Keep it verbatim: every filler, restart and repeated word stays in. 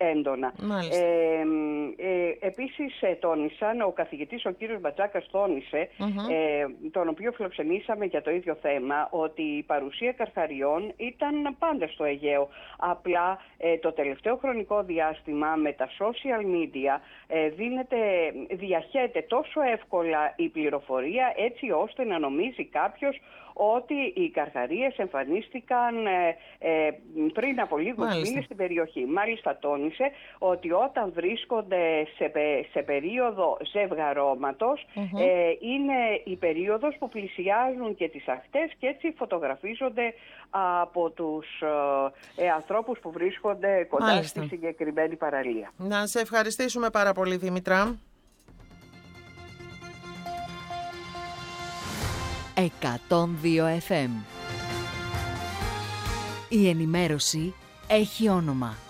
έντονα. Ε, ε, επίσης ε, τόνισαν, ο καθηγητής ο κύριος Μπατζάκας τόνισε, mm-hmm. ε, τον οποίο φιλοξενήσαμε για το ίδιο θέμα, ότι η παρουσία καρχαριών ήταν πάντα στο Αιγαίο. Απλά ε, το τελευταίο χρονικό διάστημα με τα social media ε, δίνεται, διαχέεται τόσο εύκολα η πληροφορία, έτσι ώστε να νομίζει κάποιος ότι οι καρχαρίες εμφανίστηκαν ε, ε, πριν από λίγους μήνες στην περιοχή. Μάλιστα τόνισε ότι όταν βρίσκονται σε, σε περίοδο ζευγαρώματος mm-hmm. ε, είναι η περίοδος που πλησιάζουν και τις ακτές και έτσι φωτογραφίζονται από τους ε, ε, ανθρώπους που βρίσκονται κοντά Μάλιστα. στη συγκεκριμένη παραλία. Να σε ευχαριστήσουμε πάρα πολύ, Δήμητρα. εκατόν δύο εφ εμ. Η ενημέρωση έχει όνομα.